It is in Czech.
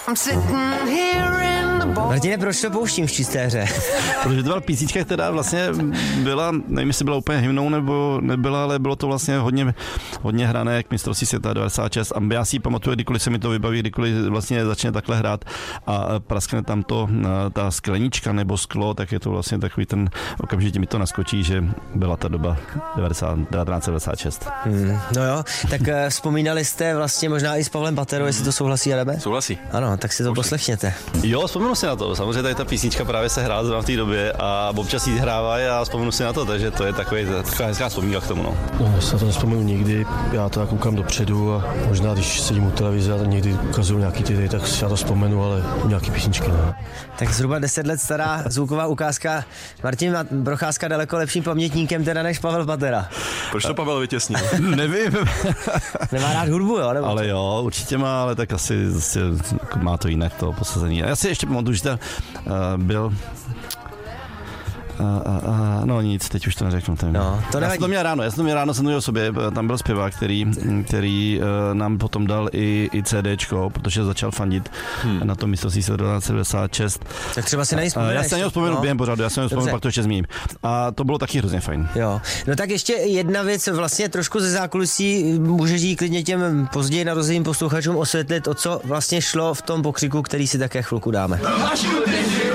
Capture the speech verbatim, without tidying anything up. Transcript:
Martine, proč to pouštím v čisté hře? Protože to byla písnička, která vlastně byla, nevím, jestli byla úplně hymnou nebo nebyla, ale bylo to vlastně hodně, hodně hrané k mistrovství světa devadesát šest. A já si ji pamatuju, kdykoliv se mi to vybaví, kdykoliv vlastně začne takhle hrát a praskne tam to, ta sklenička nebo sklo, tak je to vlastně takový ten, okamžitě mi to naskočí, že byla ta doba devatenáct set devadesát šest. Hmm, no jo, tak uh, vzpomínali jste vlastně možná i s Pavlem Paterou, jestli to souhlasí, Adabe? Souhlasí. Ano, tak si to poslechněte. Jo, vzpomenu si na to. Samozřejmě tady ta písnička právě se hrála zrovna v té době a občas jí hrávají a vzpomenu si na to, takže to je takový, taková hezká vzpomínka k tomu. No. No, já se na to nespomenu nikdy, já to koukám dopředu a možná když sedím u televize a někdy ukazují nějaký ty, tak si na to vzpomenu, ale nějaký písničky ne. Tak zhruba deset let stará zvuková ukázka. Martin Procházka daleko lepším pamětníkem teda než Pavel Patera. Proč to Pavel vytěsnil? Nevím. Nemá rád hudbu, jo? Nebo ale jo, určitě má, ale tak asi zase, má to jinak to posazení. Já si ještě pamatuju, že to uh, byl... Uh, uh, uh, no nic, teď už to neřeknu. No, to já jsem to měl ráno, já jsem to měl ráno, jsem to měl o sobě, tam byl zpěvák, který, který uh, nám potom dal i, i CDčko, protože začal fandit hmm. na tom mistrovství světa devatenáct set devadesát šest. Tak třeba si nejspomíneš. Uh, já se na něho vzpomenu no. během pořadu, já se na něho vzpomenu, pak to ještě zmíním. A to bylo taky hrozně fajn. Jo, no tak ještě jedna věc, vlastně trošku ze zákulisí, můžeš jí klidně těm později narozeným posluchačům osvětlit, o co vlastně šlo v tom pokřiku, který si také chvilku dáme.